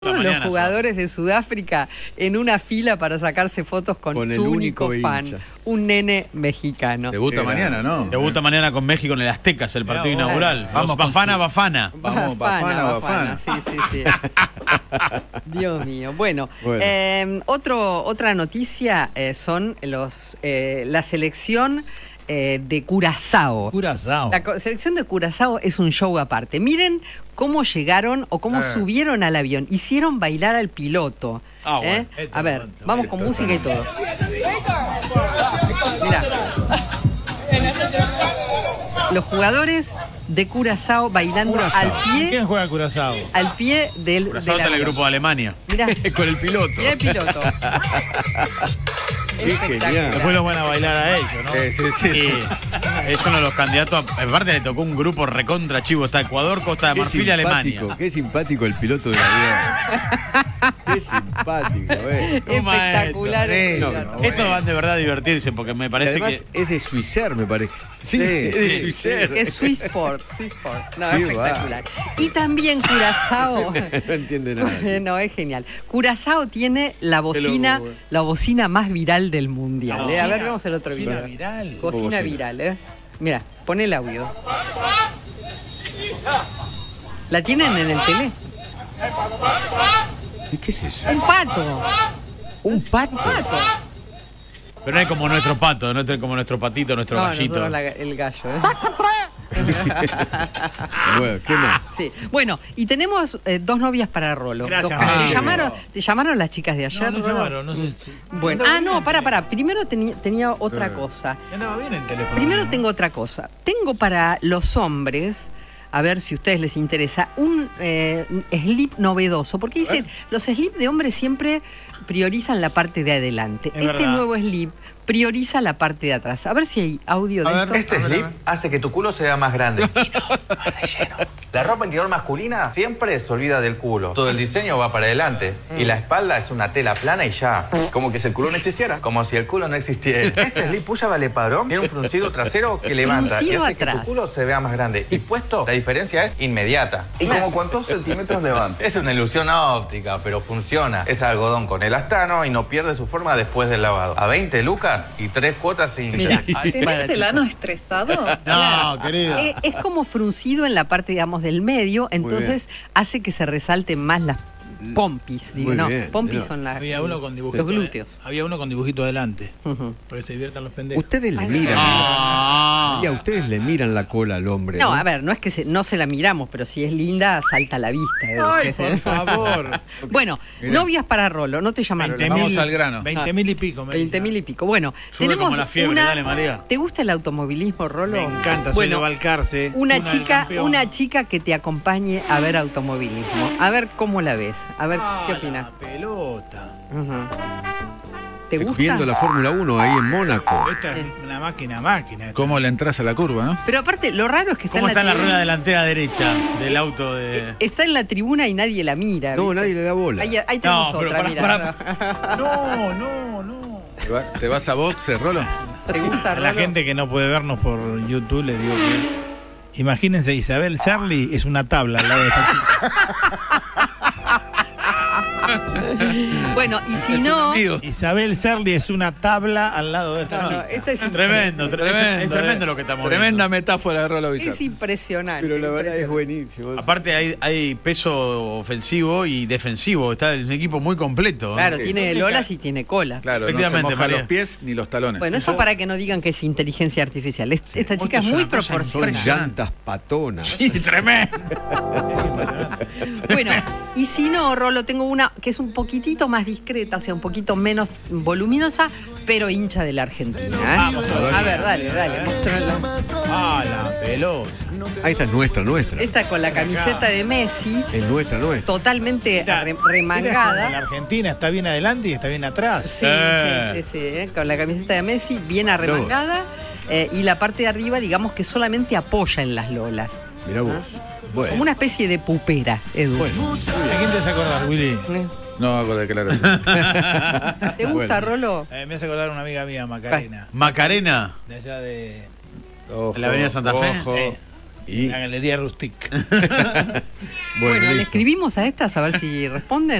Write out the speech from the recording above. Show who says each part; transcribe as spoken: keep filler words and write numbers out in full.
Speaker 1: Todos los jugadores de Sudáfrica en una fila para sacarse fotos con, con su único, único fan, hincha. Un nene mexicano.
Speaker 2: Debuta mañana, ¿no?
Speaker 3: Debuta mañana con México en el Aztecas, el partido Mirá, inaugural.
Speaker 2: Vamos, Bafana, Bafana.
Speaker 1: Vamos, Bafana, Bafana. Sí, sí, sí. Dios mío. Bueno, bueno. Eh, otro, otra noticia eh, son los eh, la selección eh, de Curazao.
Speaker 3: Curazao.
Speaker 1: La selección de Curazao es un show aparte. Miren cómo llegaron o cómo eh. subieron al avión. Hicieron bailar al piloto.
Speaker 3: Ah,
Speaker 1: ¿eh?
Speaker 3: bueno,
Speaker 1: A ver, esto, vamos esto, con esto, música esto. y todo. Mirá. Los jugadores de Curazao bailando Curazao. al pie.
Speaker 3: ¿Quién juega Curazao?
Speaker 1: Al pie del.
Speaker 3: Curazao está en el grupo de Alemania.
Speaker 1: Mirá.
Speaker 3: Con el piloto.
Speaker 1: Mirá el piloto.
Speaker 3: Después los van a bailar a ellos, ¿no?
Speaker 2: Eh, sí, sí.
Speaker 3: Y es uno de los candidatos. Aparte le tocó un grupo recontra chivo. Está Ecuador, Costa de Marfil y Alemania.
Speaker 2: Qué simpático el piloto del avión. Qué simpático, eh.
Speaker 1: Espectacular.
Speaker 3: No, no, no, Estos van de verdad a divertirse porque me parece
Speaker 2: además,
Speaker 3: que.
Speaker 2: es de Swissair, me parece.
Speaker 3: Sí, sí es de sí, Swissair.
Speaker 1: Es Swissport, Swissport. No, sí, espectacular. Va. Y también Curazao.
Speaker 2: No entiende nada.
Speaker 1: No, es genial. Curazao tiene la bocina, loco, la bocina más viral del mundial. ¿eh? A ver, vamos el otro video.
Speaker 3: Bocina viral.
Speaker 1: Bocina, bocina viral, ¿eh? Mira, pon el audio. ¿La tienen en el tele?
Speaker 2: ¿Y qué es eso?
Speaker 1: Un pato.
Speaker 2: ¿Un pato?
Speaker 1: Un pato.
Speaker 3: Pero no es como nuestro pato, no es como nuestro patito, nuestro
Speaker 1: no,
Speaker 3: gallito.
Speaker 1: La, el gallo, ¿eh?
Speaker 2: Bueno, ¿qué más?
Speaker 1: Sí. Bueno, y tenemos eh, dos novias para Rolo.
Speaker 3: Gracias.
Speaker 1: Dos,
Speaker 3: Ah,
Speaker 1: ¿te, llamaron, ¿Te llamaron las chicas de ayer?
Speaker 3: No, no llamaron, no sé.
Speaker 1: Bueno, ah, no, para, para. Primero teni, tenía otra eh. cosa.
Speaker 3: Andaba bien el teléfono.
Speaker 1: Primero tengo otra cosa. Tengo para los hombres, a ver si a ustedes les interesa, un eh, slip novedoso. Porque dicen, los slips de hombres siempre priorizan la parte de adelante.
Speaker 3: Es
Speaker 1: este
Speaker 3: verdad.
Speaker 1: nuevo slip prioriza la parte de atrás. A ver si hay audio de
Speaker 4: a
Speaker 1: esto.
Speaker 4: Ver, este slip hace que tu culo se vea más grande. Y no, más relleno. La ropa interior masculina siempre se olvida del culo. Todo el diseño va para adelante. Mm. Y la espalda es una tela plana y ya.
Speaker 5: Como que si el culo no existiera.
Speaker 4: Como si el culo no existiera. Este slip puya vale padrón. Tiene un fruncido trasero que levanta.
Speaker 1: Fruncido
Speaker 4: y hace
Speaker 1: atrás.
Speaker 4: que tu culo se vea más grande. Y puesto, la diferencia es inmediata.
Speaker 5: ¿Y como cuántos centímetros levanta?
Speaker 4: Es una ilusión óptica, pero funciona. Es algodón con elastano y no pierde su forma después del lavado. A veinte lucas y tres cuotas sin...
Speaker 1: Mira,
Speaker 6: ¿tenés el ano estresado?
Speaker 3: No,
Speaker 1: claro.
Speaker 3: querido.
Speaker 1: Es, es como fruncido en la parte, digamos, del medio, entonces hace que se resalten más las pompis, digo,
Speaker 2: Muy
Speaker 1: no,
Speaker 2: bien,
Speaker 1: pompis
Speaker 2: no.
Speaker 1: son las,
Speaker 3: había uno con dibujito,
Speaker 1: los glúteos.
Speaker 3: Eh, había uno con dibujito adelante,
Speaker 1: uh-huh.
Speaker 3: para que se diviertan los pendejos.
Speaker 2: Ustedes le miran.
Speaker 3: Ah.
Speaker 2: Y a ustedes le miran la cola al hombre.
Speaker 1: No,
Speaker 2: ¿no?
Speaker 1: a ver, no es que se, no se la miramos, pero si es linda, salta a la vista. ¿eh?
Speaker 3: Ay,
Speaker 1: por
Speaker 3: se... favor.
Speaker 1: Bueno, mirá. Novias para Rolo, no te llamaron.
Speaker 3: veinte mil,
Speaker 2: vamos al grano.
Speaker 3: veinte mil y pico.
Speaker 1: veinte mil y pico. Bueno,
Speaker 3: sube
Speaker 1: tenemos
Speaker 3: como la fiebre,
Speaker 1: una...
Speaker 3: dale, María.
Speaker 1: ¿Te gusta el automovilismo, Rolo?
Speaker 3: Me encanta, soy
Speaker 1: bueno,
Speaker 3: de Balcarce.
Speaker 1: Una, una chica, una chica que te acompañe a ver automovilismo. A ver cómo la ves. A ver,
Speaker 3: ah,
Speaker 1: ¿qué opinas?
Speaker 3: La pelota.
Speaker 1: Uh-huh. ¿Te gusta?
Speaker 2: Viendo la Fórmula uno ahí en Mónaco.
Speaker 3: Esta es una máquina, máquina. Esta.
Speaker 2: ¿Cómo le entras a la curva, no?
Speaker 1: Pero aparte, lo raro es que está
Speaker 3: ¿Cómo
Speaker 1: en la
Speaker 3: está en la
Speaker 1: tribuna?
Speaker 3: rueda delantera derecha del auto de...?
Speaker 1: Está en la tribuna y nadie la mira.
Speaker 2: No,
Speaker 1: ¿viste?
Speaker 2: nadie le da bola.
Speaker 1: Ahí, ahí tenemos
Speaker 3: no, pero
Speaker 1: otra,
Speaker 3: para,
Speaker 1: mira.
Speaker 3: Para... No, no, no.
Speaker 2: ¿Te vas a boxe, Rolo?
Speaker 1: ¿Te gusta,
Speaker 3: A
Speaker 1: Rolo?
Speaker 3: la gente que no puede vernos por YouTube le digo que... Imagínense, Isabel Charlie es una tabla al lado de esta chica.
Speaker 1: Bueno, y si no...
Speaker 3: Isabel Serli es una tabla al lado de esta
Speaker 1: No,
Speaker 3: chica.
Speaker 1: esta es
Speaker 3: tremendo, tremendo, es tremendo lo que estamos
Speaker 2: Tremenda
Speaker 3: viendo.
Speaker 2: metáfora de Rolo Villar.
Speaker 1: Es impresionante.
Speaker 2: Pero la verdad es
Speaker 1: impresionante.
Speaker 2: buenísimo.
Speaker 3: Aparte hay, hay peso ofensivo y defensivo. Está el equipo muy completo.
Speaker 1: Claro,
Speaker 2: Sí.
Speaker 1: tiene lolas y tiene cola.
Speaker 2: Claro,
Speaker 3: Efectivamente,
Speaker 2: no se moja
Speaker 3: María.
Speaker 2: los pies ni los talones.
Speaker 1: Bueno, eso para que no digan que es inteligencia artificial. Es- Esta chica es
Speaker 3: Esto es
Speaker 1: muy
Speaker 3: una cosa
Speaker 1: proporcional.
Speaker 3: impresionante.
Speaker 2: Llantas patonas.
Speaker 3: Sí, tremendo.
Speaker 1: Bueno, y si no, Rolo, tengo una que es un poquitito más discreta, o sea, un poquito menos voluminosa, pero hincha de la Argentina. ¿eh?
Speaker 3: Vamos,
Speaker 1: a ver, dale, dale, mostrala.
Speaker 3: Ah, la pelota.
Speaker 2: Ah, esta es nuestra, nuestra.
Speaker 1: Esta con la camiseta de Messi,
Speaker 2: Es nuestra, nuestra.
Speaker 1: totalmente
Speaker 3: Esta-
Speaker 1: re-
Speaker 3: esta es como La
Speaker 1: remangada.
Speaker 3: Argentina está bien adelante y está bien atrás.
Speaker 1: Sí,
Speaker 3: Eh.
Speaker 1: sí, sí, sí, ¿eh? Con la camiseta de Messi bien arremangada. Eh, y la parte de arriba, digamos que solamente apoya en las lolas.
Speaker 2: Mirá vos. Bueno.
Speaker 1: Como una especie de pupera, Edu.
Speaker 2: Bueno.
Speaker 3: ¿A quién te hace acordar, Willy?
Speaker 1: ¿Eh?
Speaker 2: No hago declaración.
Speaker 1: ¿Te gusta,
Speaker 2: Bueno.
Speaker 1: Rolo?
Speaker 3: Eh, me hace acordar una amiga mía, Macarena.
Speaker 7: Macarena,
Speaker 3: De allá de...
Speaker 2: Ojo,
Speaker 7: en la avenida Santa Fe.
Speaker 2: ojo.
Speaker 3: Eh, Y la Galería Rustic.
Speaker 1: Bueno, bueno le escribimos a estas a ver si responden.